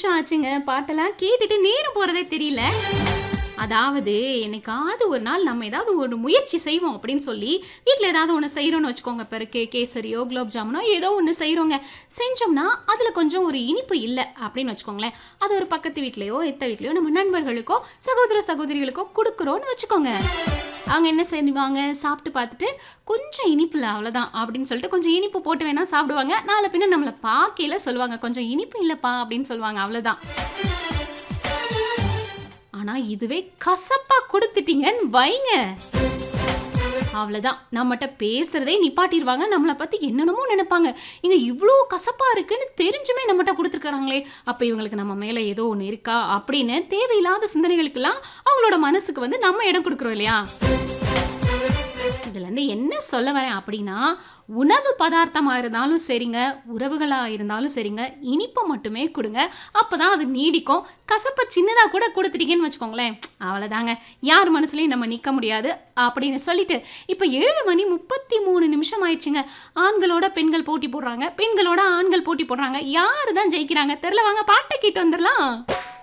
நிமிஷம் ஆச்சுங்க. பாட்டெல்லாம் கேட்டுட்டு நேரம் போறதே தெரியல. அதாவது என்னைக்காவது ஒரு நாள் நம்ம ஏதாவது ஒரு முயற்சி செய்வோம் அப்படின்னு சொல்லி வீட்டில் ஏதாவது ஒன்று செய்கிறோன்னு வச்சுக்கோங்க. பிறகு கேசரியோ குலோப் ஜாமுனோ ஏதோ ஒன்று செய்கிறோங்க. செஞ்சோம்னா அதில் கொஞ்சம் ஒரு இனிப்பு இல்லை அப்படின்னு வச்சுக்கோங்களேன். அது ஒரு பக்கத்து வீட்லேயோ எத்த வீட்லேயோ நம்ம நண்பர்களுக்கோ சகோதர சகோதரிகளுக்கோ கொடுக்குறோன்னு வச்சுக்கோங்க. அவங்க என்ன செய்வாங்க, சாப்பிட்டு பார்த்துட்டு கொஞ்சம் இனிப்பு இல்லை அவ்வளோதான் அப்படின்னு சொல்லிட்டு கொஞ்சம் இனிப்பு போட்டு வேணால் சாப்பிடுவாங்க. நாளை பின்ன நம்மளை பார்க்கையில சொல்லுவாங்க கொஞ்சம் இனிப்பு இல்லைப்பா அப்படின்னு சொல்லுவாங்க. அவ்வளோதான். ஆனா இதுவே கசப்பா கொடுத்துட்டீங்கன்னு வைங்க, அவ்வளவுதான். நம்மகிட்ட பேசுறதே நிப்பாட்டிடுவாங்க. நம்மளை பத்தி என்னென்னமோ நினைப்பாங்க. இங்க இவ்வளோ கசப்பா இருக்குன்னு தெரிஞ்சுமே நம்மகிட்ட கொடுத்துருக்காங்களே, அப்ப இவங்களுக்கு நம்ம மேல ஏதோ ஒன்று இருக்கா அப்படின்னு தேவையில்லாத சிந்தனைகளுக்கெல்லாம் அவங்களோட மனசுக்கு வந்து நம்ம இடம் கொடுக்குறோம் இல்லையா? இதுல இருந்து என்ன சொல்ல வரேன் அப்படின்னா, உணவு பதார்த்தமா இருந்தாலும் சரிங்க, உறவுகளா இருந்தாலும் சரிங்க, இனிப்பை மட்டுமே கொடுங்க. அப்பதான் அது நீடிக்கும். கசப்பை சின்னதா கூட கொடுத்துட்டீங்கன்னு வச்சுக்கோங்களேன், அவ்வளோதாங்க. யார் மனசுலையும் நம்ம நிற்க முடியாது அப்படின்னு சொல்லிட்டு இப்போ 7:33 ஆயிடுச்சுங்க. ஆண்களோட பெண்கள் போட்டி போடுறாங்க, பெண்களோட ஆண்கள் போட்டி போடுறாங்க. யாரு தான் ஜெயிக்கிறாங்க தெரியல. வாங்க பாட்டை கேட்டு வந்துடலாம்.